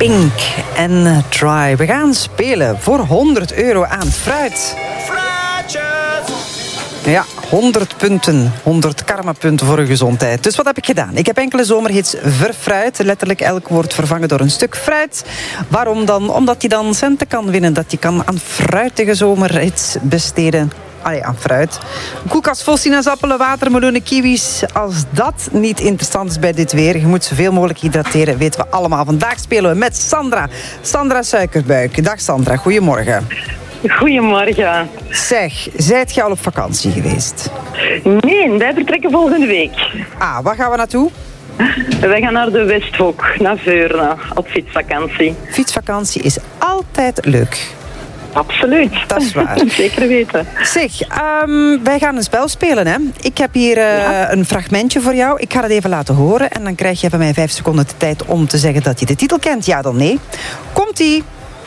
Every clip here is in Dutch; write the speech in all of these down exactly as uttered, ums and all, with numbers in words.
Pink en Try. We gaan spelen voor honderd euro aan fruit. Ja, honderd punten. honderd karmapunten voor uw gezondheid. Dus wat heb ik gedaan? Ik heb enkele zomerhits verfruit. Letterlijk elk woord vervangen door een stuk fruit. Waarom dan? Omdat je dan centen kan winnen. Dat je kan aan fruitige zomerhits besteden. Allee, aan fruit. Een koelkast vol sinaasappelen, watermeloenen, kiwis. Als dat niet interessant is bij dit weer, je moet zoveel mogelijk hydrateren, weten we allemaal. Vandaag spelen we met Sandra. Sandra Suikerbuik. Dag Sandra, goedemorgen. Goedemorgen. Zeg, zijt je al op vakantie geweest? Nee, wij vertrekken volgende week. Ah, waar gaan we naartoe? Wij gaan naar de Westhoek, naar Veurne, op fietsvakantie. Fietsvakantie is altijd leuk. Absoluut. Dat is waar. Zeker weten. Zeg, um, wij gaan een spel spelen, hè. Ik heb hier uh, ja. een fragmentje voor jou. Ik ga het even laten horen en dan krijg je van mij vijf seconden de tijd om te zeggen dat je de titel kent. Ja dan nee. Komt-ie.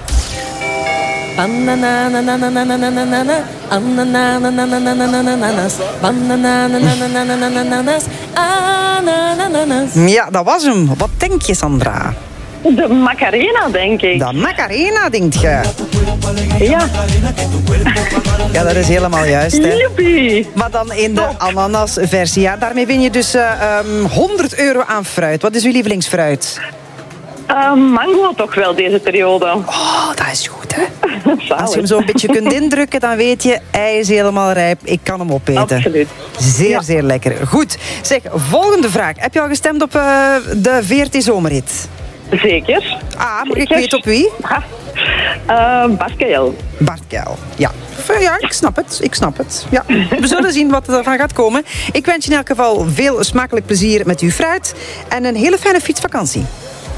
Ja, dat was hem. Wat denk je, Sandra? De Macarena, denk ik. De Macarena, denk je? Ja. Ja, dat is helemaal juist, hè. Joepie. Maar dan in de ananas-versie. Ja, daarmee win je dus uh, um, honderd euro aan fruit. Wat is uw lievelingsfruit? Uh, mango toch wel, deze periode. Oh, dat is goed, hè. Als je hem zo een beetje kunt indrukken, dan weet je, hij is helemaal rijp. Ik kan hem opeten. Absoluut. Zeer, ja. zeer lekker. Goed. Zeg, volgende vraag. Heb je al gestemd op uh, de V R T-zomerhit? Zeker. Ah, maar ik weet op wie? Uh, Bart Kael. Bart Kael, ja. Ja, ik snap het. Ik snap het. Ja. We zullen zien wat er van gaat komen. Ik wens je in elk geval veel smakelijk plezier met uw fruit en een hele fijne fietsvakantie.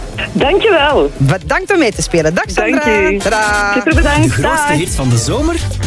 Dankjewel. Bedankt om mee te spelen. Dag Sandra. Dank u. Tadaa. Super bedankt. De grootste Dag. hit van de zomer?